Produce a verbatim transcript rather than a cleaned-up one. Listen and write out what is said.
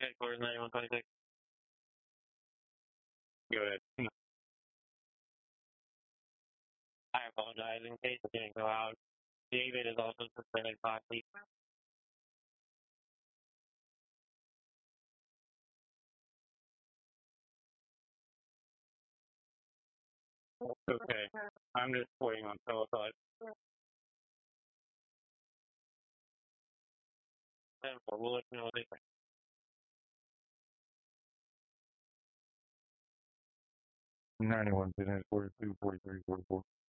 Headquarters ninety-one twenty-six. Go ahead. I apologize in case it didn't go out. David is also suspended possibly. Okay. I'm just waiting on telephone. We'll let you know what they say. ninety-one, forty-two, forty-three, forty-four.